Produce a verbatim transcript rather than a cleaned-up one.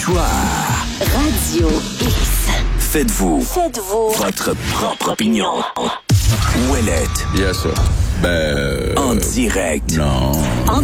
Choix Radio X. Faites-vous, Faites-vous votre propre opinion. Ouellette. Yes, sir. Ben... Euh, en direct. Non. En